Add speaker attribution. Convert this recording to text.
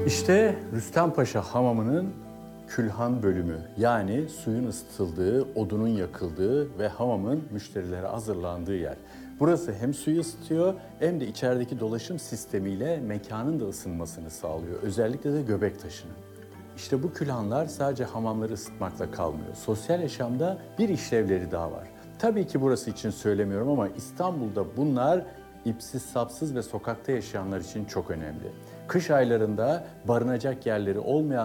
Speaker 1: İşte Rüstempaşa Hamamı'nın külhan bölümü, yani suyun ısıtıldığı, odunun yakıldığı ve hamamın müşterilere hazırlandığı yer. Burası hem suyu ısıtıyor hem de içerideki dolaşım sistemiyle mekanın da ısınmasını sağlıyor. Özellikle de göbek taşının. İşte bu külhanlar sadece hamamları ısıtmakla kalmıyor. Sosyal yaşamda bir işlevleri daha var. Tabii ki burası için söylemiyorum ama İstanbul'da bunlar ipsiz sapsız ve sokakta yaşayanlar için çok önemli. Kış aylarında barınacak yerleri olmayan